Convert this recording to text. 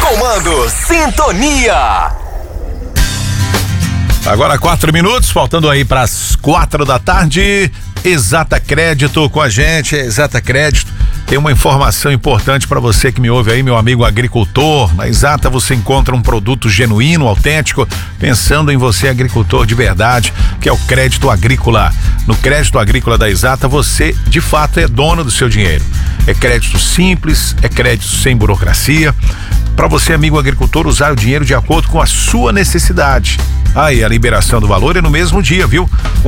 Comando Sintonia. Agora 4 minutos, faltando aí para as 4 da tarde. Exata Crédito com a gente, Exata Crédito. Tem uma informação importante para você que me ouve aí, meu amigo agricultor. Na Exata você encontra um produto genuíno, autêntico, pensando em você, agricultor de verdade, que é o crédito agrícola. No crédito agrícola da Exata, você de fato é dono do seu dinheiro. É crédito simples, é crédito sem burocracia, para você, amigo agricultor, usar o dinheiro de acordo com a sua necessidade. Aí a liberação do valor é no mesmo dia, viu?